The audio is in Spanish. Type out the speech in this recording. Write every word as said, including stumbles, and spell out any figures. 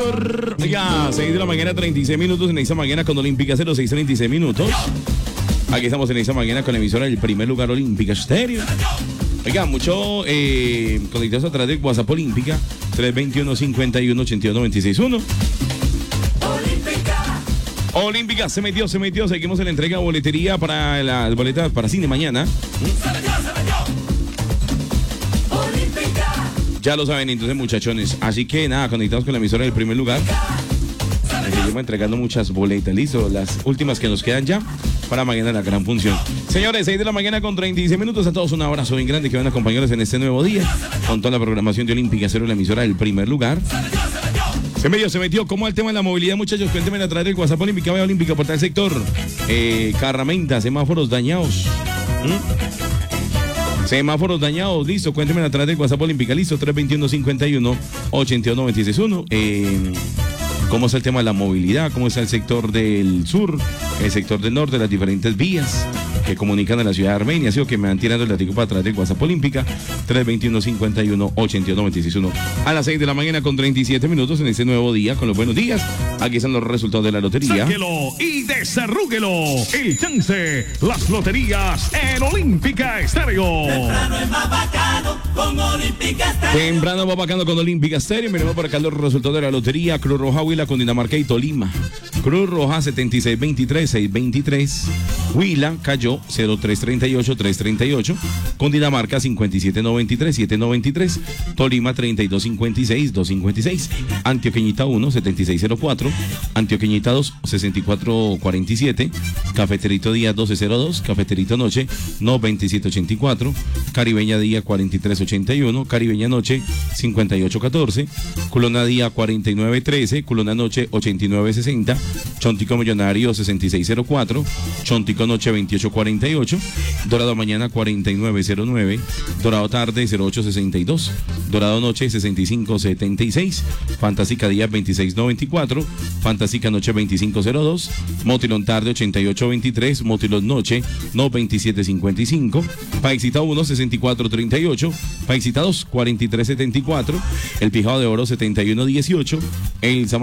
sector. Oiga, seis de la mañana, treinta y seis minutos en esta mañana con Olímpica cero seis, treinta y seis minutos. Aquí estamos en esta mañana con la emisora del primer lugar Olímpica Estéreo. Oiga, mucho eh, conectados a través del WhatsApp Olímpica tres veintiuno, cincuenta y uno, ochenta y uno, veintiséis uno. Olímpica se metió, se metió. Seguimos en la entrega de boletería para las boletas para cine mañana. Ya lo saben entonces, muchachones. Así que nada, conectados con la emisora del primer lugar. Seguimos entregando muchas boletas, listo. Las últimas que nos quedan ya para mañana la gran función. Señores, seis de la mañana con treinta y seis minutos. A todos un abrazo bien grande que van a acompañarnos en este nuevo día con toda la programación de Olímpica Cero, la emisora del primer lugar. Se metió, se metió. ¿Cómo el tema de la movilidad, muchachos? Cuéntenme a través del WhatsApp Olímpica, vaya Olímpica por tal sector. Eh, Carramenta, semáforos dañados. ¿Mm? Semáforos dañados, listo. Cuéntenme a través del WhatsApp Olímpica, listo. tres veintiuno, cincuenta y uno, ochenta y uno, veintiséis uno. Eh, ¿Cómo está el tema de la movilidad? ¿Cómo está el sector del sur, el sector del norte, las diferentes vías que comunican a la ciudad de Armenia? Así que me van tirando el latigo para atrás del WhatsApp Olímpica, tres veintiuno, cincuenta y uno, ochenta y uno, veintiséis uno. A las seis de la mañana con treinta y siete minutos en este nuevo día con los buenos días. Aquí están los resultados de la lotería. Sáquelo y desarrúguelo. El chance, las loterías en Olímpica Estéreo. Temprano es más bacano con Olímpica Estéreo. Temprano va bacano con Olímpica Estéreo. Miremos por acá los resultados de la lotería. Cruz Roja, Huila, Cundinamarca y Tolima. Cruz Roja setenta y seis veintitrés, seiscientos veintitrés. Huila cayó cero tres treinta y ocho, trescientos treinta y ocho. Cundinamarca cincuenta y siete noventa y tres, setecientos noventa y tres. Tolima treinta y dos cincuenta y seis, doscientos cincuenta y seis. Antioqueñita uno, setenta y seis cero cuatro. Antioqueñita dos, sesenta y cuatro cuarenta y siete. Cafeterito Día doce cero dos. Cafeterito Noche no veintisiete ochenta y cuatro. Caribeña Día cuarenta y tres ochenta y uno. Caribeña Noche cincuenta y ocho catorce. Culona Día cuarenta y nueve trece. Culona Noche ochenta y nueve sesenta. Chontico Millonario sesenta y seis cero cuatro. Chontico Noche veintiocho cuarenta y ocho. Dorado Mañana cuarenta y nueve cero nueve. Dorado Tarde cero ocho sesenta y dos. Dorado Noche sesenta y cinco setenta y seis. Fantástica Día veintiséis noventa y cuatro. Fantástica Noche veinticinco cero dos. Motilón Tarde ochenta y ocho veintitrés. Motilón Noche no veintisiete cincuenta y cinco. Paisita uno sesenta y cuatro treinta y ocho. Paisita dos cuarenta y tres setenta y cuatro. El Pijado de Oro setenta y uno dieciocho. El